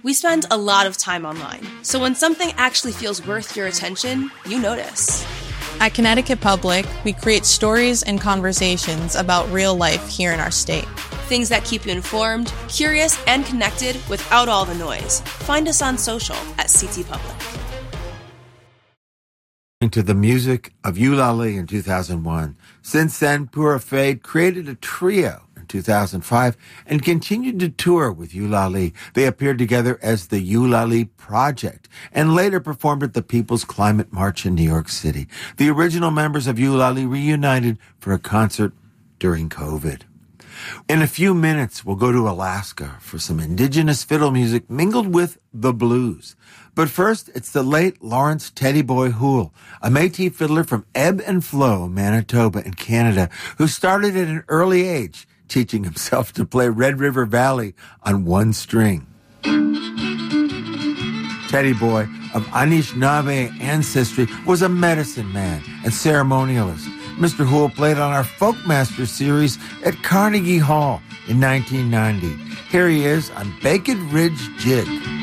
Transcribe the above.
We spend a lot of time online, so when something actually feels worth your attention, you notice. At Connecticut Public, we create stories and conversations about real life here in our state. Things that keep you informed, curious, and connected without all the noise. Find us on social at CT Public. To the music of Eulalie in 2001. Since then, Pura Fade created a trio in 2005 and continued to tour with Eulalie. They appeared together as the Eulalie Project and later performed at the People's Climate March in New York City. The original members of Eulalie reunited for a concert during COVID. In a few minutes, we'll go to Alaska for some indigenous fiddle music mingled with the blues. But first, it's the late Lawrence Teddy Boy Houle, a Métis fiddler from Ebb and Flow, Manitoba in Canada, who started at an early age teaching himself to play Red River Valley on one string. Teddy Boy, of Anishinaabe ancestry, was a medicine man and ceremonialist. Mr. Houle played on our Folkmaster series at Carnegie Hall in 1990. Here he is on Bacon Ridge Jig.